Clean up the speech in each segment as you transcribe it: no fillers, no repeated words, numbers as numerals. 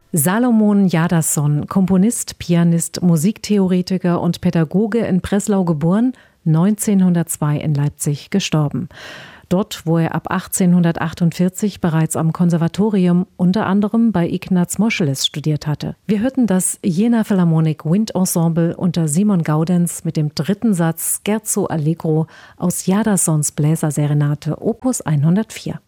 Salomon Jadasson, Komponist, Pianist, Musiktheoretiker und Pädagoge in Breslau geboren, 1902 in Leipzig gestorben. Dort, wo er ab 1848 bereits am Konservatorium unter anderem bei Ignaz Moscheles studiert hatte. Wir hörten das Jena Philharmonic Wind Ensemble unter Simon Gaudenz mit dem dritten Satz Scherzo Allegro aus Jadassons Bläserserenate Opus 104.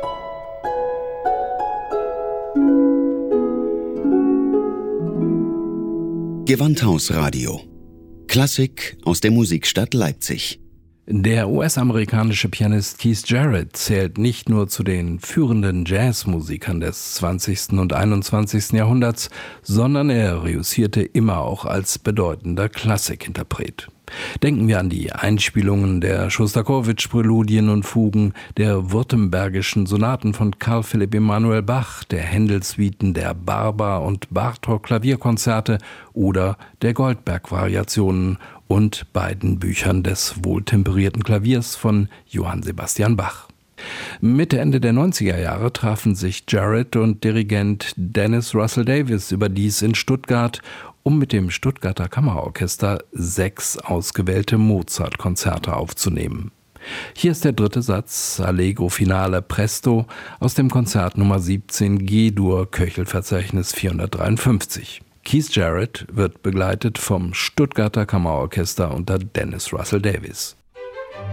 Gewandhausradio. Klassik aus der Musikstadt Leipzig. Der US-amerikanische Pianist Keith Jarrett zählt nicht nur zu den führenden Jazzmusikern des 20. und 21. Jahrhunderts, sondern er reüssierte immer auch als bedeutender Klassikinterpret. Denken wir an die Einspielungen der Schostakowitsch-Präludien und Fugen, der württembergischen Sonaten von Carl Philipp Emanuel Bach, der Händel-Suiten der Barber- und Bartók-Klavierkonzerte oder der Goldberg-Variationen und beiden Büchern des wohltemperierten Klaviers von Johann Sebastian Bach. Mitte, Ende der 90er Jahre trafen sich Jarrett und Dirigent Dennis Russell Davis überdies in Stuttgart, um mit dem Stuttgarter Kammerorchester 6 ausgewählte Mozart-Konzerte aufzunehmen. Hier ist der dritte Satz, Allegro Finale Presto, aus dem Konzert Nummer 17 G-Dur, Köchelverzeichnis 453. Keith Jarrett wird begleitet vom Stuttgarter Kammerorchester unter Dennis Russell Davis.